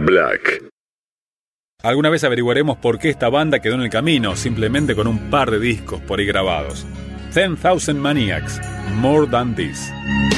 Black. Alguna vez averiguaremos por qué esta banda quedó en el camino, simplemente con un par de discos por ahí grabados. 10,000 Maniacs, More Than This.